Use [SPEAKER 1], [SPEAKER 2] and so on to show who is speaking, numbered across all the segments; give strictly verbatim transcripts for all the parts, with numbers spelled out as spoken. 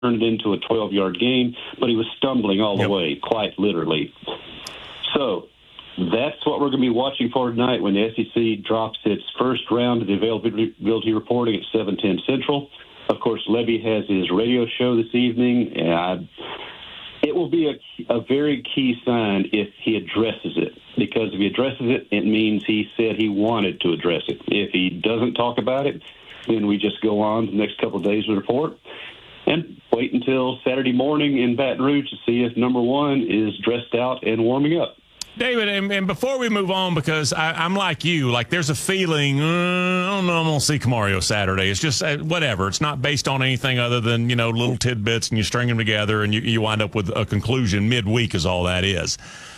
[SPEAKER 1] it into a twelve-yard gain, but he was stumbling all
[SPEAKER 2] yep.
[SPEAKER 1] the way, quite literally. So that's what we're going to be watching for tonight when the S E C drops its first round of the availability reporting at seven ten Central. Of course, Lebby has his radio show this evening, and it will be a, a very key sign if he addresses it, because if he addresses it, it means he said he wanted to address it. If he doesn't talk about it, then we just go on the next couple of days with the report and wait until Saturday morning in Baton Rouge to see if number one is dressed out and warming up.
[SPEAKER 2] David, and, and before we move on, because I, I'm like you, like there's a feeling, uh, I don't know, I'm going to see Camario Saturday. It's just uh, whatever. It's not based on anything other than, you know, little tidbits, and you string them together, and you, you wind up with a conclusion midweek is all that is.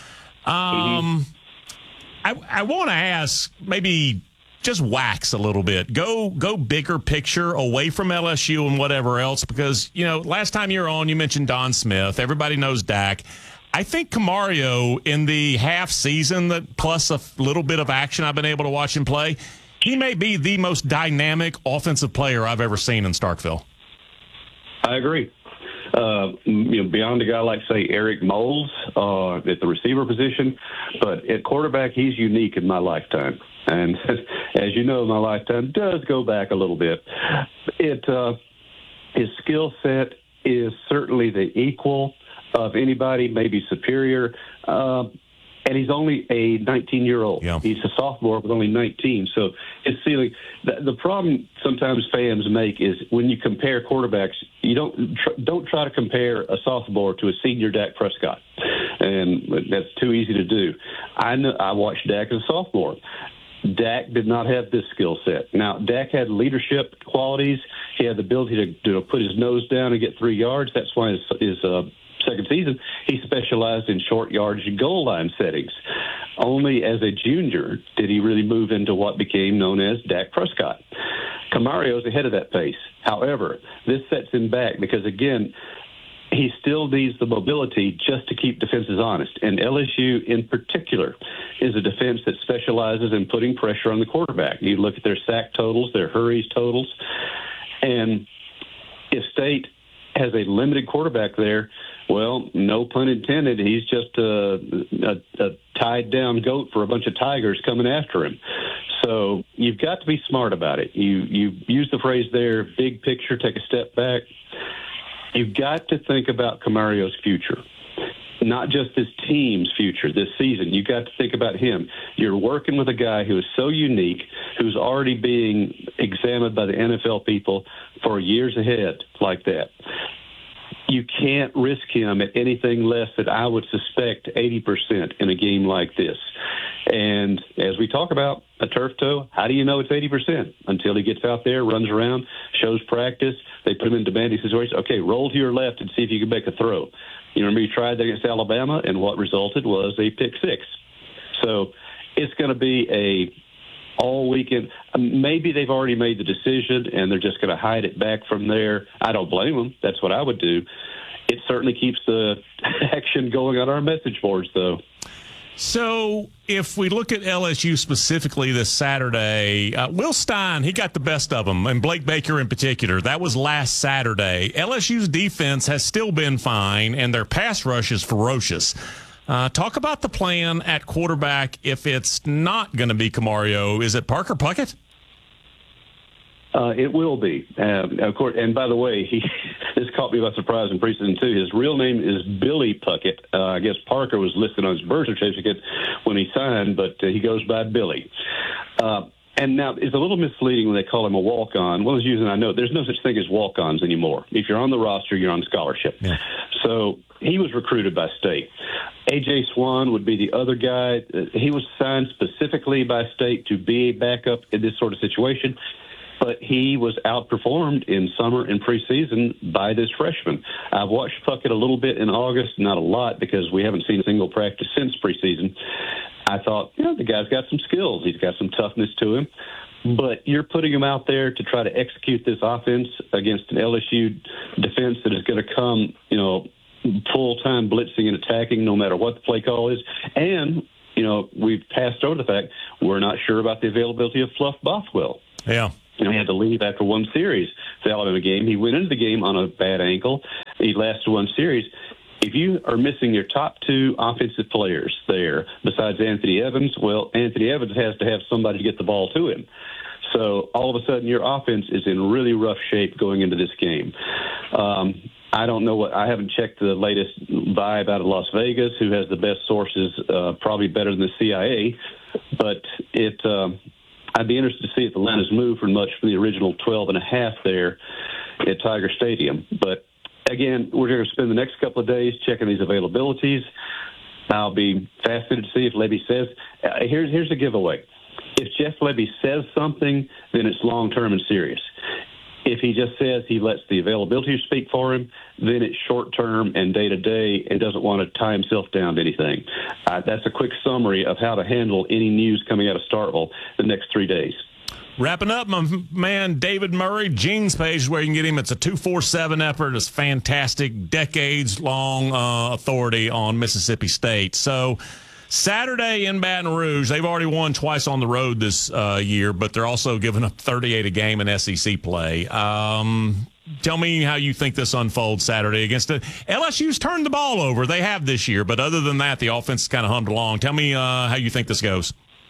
[SPEAKER 2] Um, mm-hmm. I, I want to ask, maybe just wax a little bit. Go go bigger picture away from L S U and whatever else, because, you know, last time you were on, you mentioned Don Smith. Everybody knows Dak. I think Camario, in the half season that plus a little bit of action I've been able to watch him play, he may be the most dynamic offensive player I've ever seen in Starkville.
[SPEAKER 1] I agree. Uh, you know, beyond a guy like, say, Eric Moles uh, at the receiver position, but at quarterback, he's unique in my lifetime. And as you know, my lifetime does go back a little bit. It uh, his skill set is certainly the equal of anybody, maybe superior, uh, and he's only a nineteen-year-old.
[SPEAKER 2] Yeah.
[SPEAKER 1] He's a sophomore with only nineteen. So his ceiling. The, the problem sometimes fans make is when you compare quarterbacks, you don't tr- don't try to compare a sophomore to a senior Dak Prescott, and that's too easy to do. I know I watched Dak as a sophomore. Dak did not have this skill set. Now, Dak had leadership qualities. He had the ability to, to put his nose down and get three yards. That's why his, his uh, second season, he specialized in short yardage and goal line settings. Only as a junior did he really move into what became known as Dak Prescott. Camario's ahead of that pace. However, this sets him back because, again, he still needs the mobility just to keep defenses honest. And L S U in particular is a defense that specializes in putting pressure on the quarterback. You look at their sack totals, their hurries totals, and if State has a limited quarterback there, well, no pun intended, he's just a, a, a tied-down goat for a bunch of tigers coming after him. So you've got to be smart about it. You you use the phrase there, big picture, take a step back. You've got to think about Camario's future, not just his team's future this season. You've got to think about him. You're working with a guy who is so unique, who's already being examined by the N F L people for years ahead like that. You can't risk him at anything less than I would suspect eighty percent in a game like this. And as we talk about a turf toe, how do you know it's eighty percent? Until he gets out there, runs around, shows practice, they put him in demanding situations. Okay, roll to your left and see if you can make a throw. You remember you tried that against Alabama, and what resulted was a pick six. So it's going to be a all weekend. Maybe they've already made the decision, and they're just going to hide it back from there. I don't blame them. That's what I would do. It certainly keeps the action going on our message boards, though.
[SPEAKER 2] So if we look at L S U specifically this Saturday, uh, Will Stein, he got the best of them, and Blake Baker in particular. That was last Saturday. L S U's defense has still been fine, and their pass rush is ferocious. Uh, talk about the plan at quarterback if it's not going to be Camario. Is it Parker Puckett?
[SPEAKER 1] Uh, it will be. Um, of course, and by the way, he this caught me by surprise in preseason too. His real name is Billy Puckett. Uh, I guess Parker was listed on his birth certificate when he signed, but uh, he goes by Billy. Uh, and now it's a little misleading when they call him a walk-on. Well, as using I know there's no such thing as walk-ons anymore. If you're on the roster, you're on scholarship. Yeah. So he was recruited by State. A J Swan would be the other guy. Uh, he was signed specifically by State to be a backup in this sort of situation. But he was outperformed in summer and preseason by this freshman. I've watched Puckett a little bit in August, not a lot because we haven't seen a single practice since preseason. I thought, you know, the guy's got some skills. He's got some toughness to him. But you're putting him out there to try to execute this offense against an L S U defense that is going to come, you know, full-time blitzing and attacking no matter what the play call is. And, you know, we've passed over the fact we're not sure about the availability of Fluff Bothwell.
[SPEAKER 2] Yeah.
[SPEAKER 1] You know, he had to leave after one series the Alabama game. He went into the game on a bad ankle. He lasted one series. If you are missing your top two offensive players there, besides Anthony Evans, well, Anthony Evans has to have somebody to get the ball to him. So all of a sudden, your offense is in really rough shape going into this game. Um, I don't know what I haven't checked the latest vibe out of Las Vegas, who has the best sources, uh, probably better than the C I A. But it, um, I'd be interested to see if Atlanta's moved from much from the original twelve and a half there at Tiger Stadium. But again, we're going to spend the next couple of days checking these availabilities. I'll be fascinated to see if Lebby says, uh, here's, here's a giveaway. If Jeff Lebby says something, then it's long-term and serious. If he just says he lets the availability speak for him, then it's short-term and day-to-day and doesn't want to tie himself down to anything. Uh, that's a quick summary of how to handle any news coming out of Starkville the next three days.
[SPEAKER 2] Wrapping up, my man David Murray, Gene's page is where you can get him. It's a two forty-seven effort. It's fantastic, decades-long uh, authority on Mississippi State. So Saturday in Baton Rouge, they've already won twice on the road this uh, year, but they're also giving up thirty-eight a game in S E C play. Um, tell me how you think this unfolds Saturday against it. L S U's turned the ball over. They have this year, but other than that, the offense is kind of hummed along. Tell me uh, how you think this goes.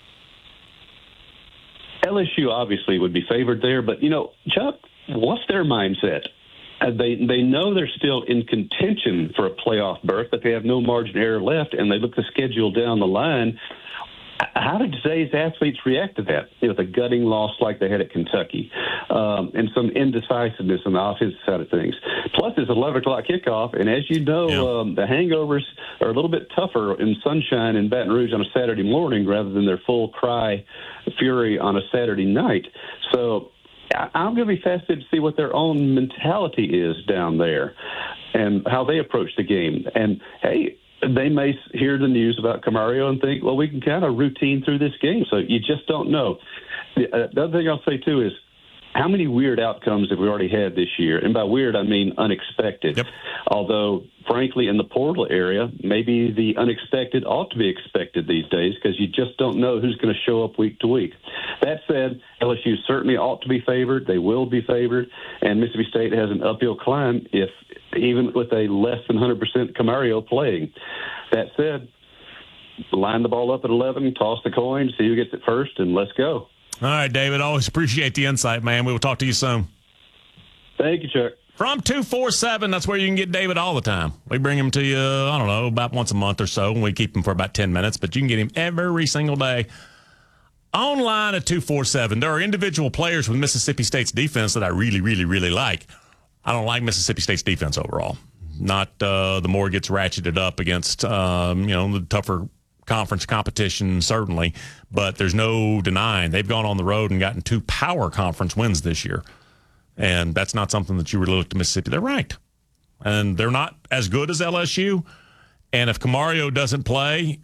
[SPEAKER 1] L S U obviously would be favored there, but, you know, Chuck, what's their mindset? Uh, they they know they're still in contention for a playoff berth, but they have no margin of error left, and they look the schedule down the line. How did today's athletes react to that? You know, the gutting loss like they had at Kentucky, um, and some indecisiveness on the offensive side of things. Plus, it's eleven o'clock kickoff, and as you know, yeah. um, the hangovers are a little bit tougher in sunshine in Baton Rouge on a Saturday morning rather than their full cry fury on a Saturday night. So I'm going to be fascinated to see what their own mentality is down there and how they approach the game. And, hey, they may hear the news about Camario and think, well, we can kind of routine through this game. So you just don't know. The, uh, the other thing I'll say, too, is how many weird outcomes have we already had this year? And by weird, I mean unexpected. Yep. Although, frankly, in the portal area, maybe the unexpected ought to be expected these days because you just don't know who's going to show up week to week. That said, L S U certainly ought to be favored. They will be favored. And Mississippi State has an uphill climb if even with a less than one hundred percent Camario playing. That said, line the ball up at eleven, toss the coin, see who gets it first, and let's go.
[SPEAKER 2] All right, David. Always appreciate the insight, man. We will talk to you soon.
[SPEAKER 1] Thank you, Chuck.
[SPEAKER 2] From two forty-seven, that's where you can get David all the time. We bring him to you, I don't know, about once a month or so, and we keep him for about ten minutes, but you can get him every single day. Online at two forty-seven, there are individual players with Mississippi State's defense that I really, really, really like. I don't like Mississippi State's defense overall. Not uh, the more it gets ratcheted up against, um, you know, the tougher conference competition, certainly, but there's no denying they've gone on the road and gotten two power conference wins this year. And that's not something that you really look to Mississippi. They're ranked. And they're not as good as L S U. And if Camario doesn't play,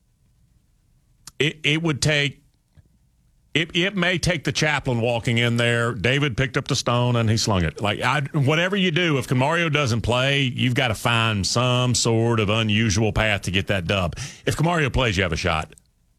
[SPEAKER 2] it, it would take, it, it may take the chaplain walking in there. David picked up the stone and he slung it. Like, I, whatever you do, if Camario doesn't play, you've got to find some sort of unusual path to get that dub. If Camario plays, you have a shot.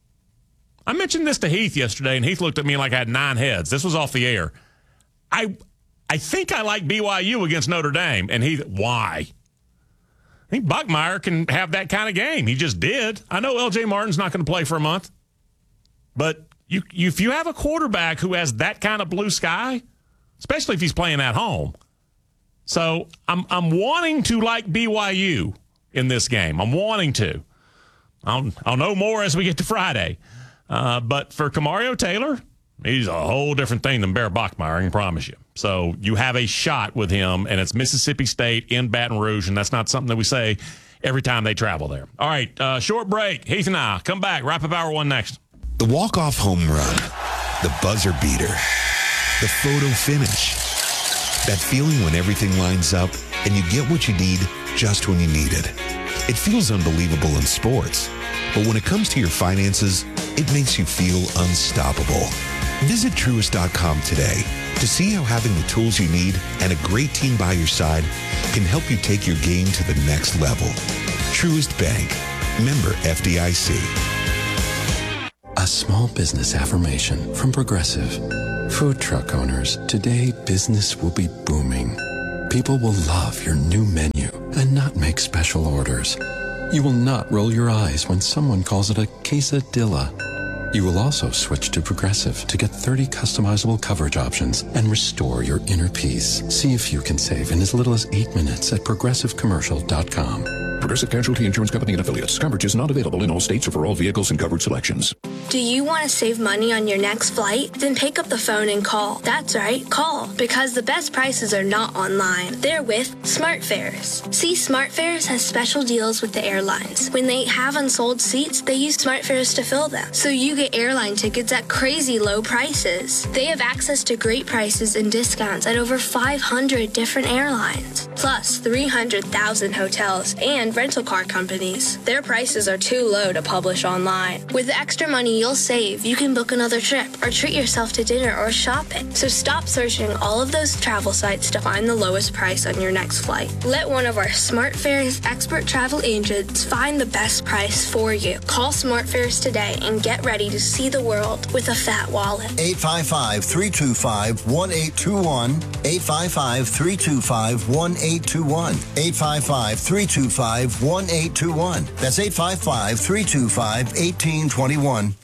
[SPEAKER 2] I mentioned this to Heath yesterday, and Heath looked at me like I had nine heads. This was off the air. I I think I like B Y U against Notre Dame. And he, why? I think Buckmeyer can have that kind of game. He just did. I know L J Martin's not going to play for a month. But you, you, if you have a quarterback who has that kind of blue sky, especially if he's playing at home. So I'm I'm wanting to like B Y U in this game. I'm wanting to. I'll, I'll know more as we get to Friday. Uh, but for Camario Taylor, he's a whole different thing than Bear Bachmeier, I can promise you. So you have a shot with him, and it's Mississippi State in Baton Rouge, and that's not something that we say every time they travel there. All right, uh, short break. Heath and I come back. Wrap up hour one next.
[SPEAKER 3] The walk-off home run, the buzzer beater, the photo finish. That feeling when everything lines up and you get what you need just when you need it. It feels unbelievable in sports, but when it comes to your finances, it makes you feel unstoppable. Visit Truist dot com today to see how having the tools you need and a great team by your side can help you take your game to the next level. Truist Bank, member F D I C.
[SPEAKER 4] A small business affirmation from Progressive. Food truck owners, today business will be booming. People will love your new menu and not make special orders. You will not roll your eyes when someone calls it a quesadilla. You will also switch to Progressive to get thirty customizable coverage options and restore your inner peace. See if you can save in as little as eight minutes at progressive commercial dot com.
[SPEAKER 5] Progressive Casualty Insurance Company and Affiliates. Coverage is not available in all states or for all vehicles and coverage selections.
[SPEAKER 6] Do you want to save money on your next flight? Then pick up the phone and call. That's right, call. Because the best prices are not online. They're with SmartFares. See, SmartFares has special deals with the airlines. When they have unsold seats, they use SmartFares to fill them. So you get airline tickets at crazy low prices. They have access to great prices and discounts at over five hundred different airlines. Plus three hundred thousand hotels and rental car companies. Their prices are too low to publish online. With the extra money you'll save, you can book another trip or treat yourself to dinner or shopping. So stop searching all of those travel sites to find the lowest price on your next flight. Let one of our SmartFares expert travel agents find the best price for you. Call SmartFares today and get ready to see the world with a fat wallet.
[SPEAKER 7] eight five five, three two five, one eight two one. eight five five, three two five, one eight two one. eight five five, three two five, one eight two one. That's eight five five, three two five, one eight two one.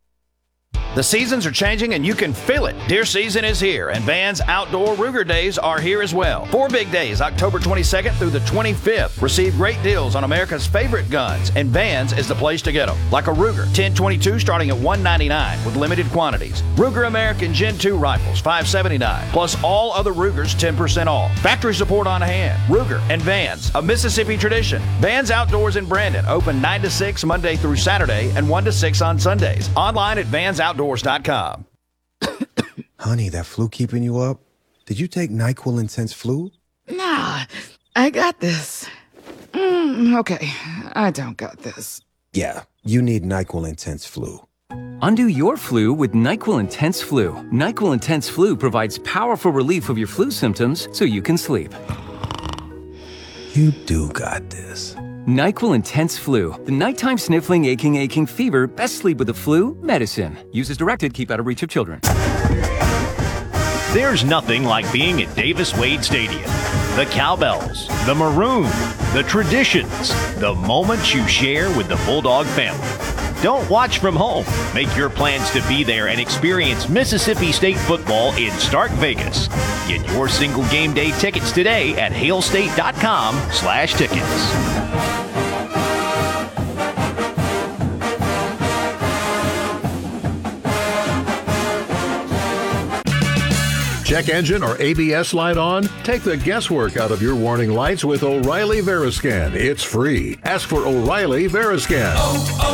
[SPEAKER 8] The seasons are changing and you can feel it. Deer season is here and Vans Outdoor Ruger Days are here as well. Four big days, October twenty-second through the twenty-fifth. Receive great deals on America's favorite guns and Vans is the place to get them. Like a Ruger ten twenty-two starting at one ninety-nine with limited quantities. Ruger American Gen two rifles five seventy-nine. Plus all other Rugers ten percent off. Factory support on hand. Ruger and Vans, a Mississippi tradition. Vans Outdoors in Brandon, open nine to six Monday through Saturday and one to six on Sundays. Online at vans outdoors dot com.
[SPEAKER 9] Honey, that flu keeping you up? Did you take NyQuil Intense Flu?
[SPEAKER 10] Nah, I got this. Mm, okay, I don't got this.
[SPEAKER 9] Yeah, you need NyQuil Intense Flu.
[SPEAKER 11] Undo your flu with NyQuil Intense Flu. NyQuil Intense Flu provides powerful relief of your flu symptoms so you can sleep.
[SPEAKER 9] You do got this.
[SPEAKER 11] NyQuil Intense Flu. The nighttime sniffling, aching, aching fever. Best sleep with the flu medicine. Use as directed. Keep out of reach of children.
[SPEAKER 12] There's nothing like being at Davis Wade Stadium. The cowbells, the maroon, the traditions, the moments you share with the Bulldog family. Don't watch from home. Make your plans to be there and experience Mississippi State football in Stark Vegas. Get your single game day tickets today at hailstate dot com slash tickets.
[SPEAKER 13] Check engine or A B S light on? Take the guesswork out of your warning lights with O'Reilly Veriscan. It's free. Ask for O'Reilly Veriscan.
[SPEAKER 14] Oh, oh.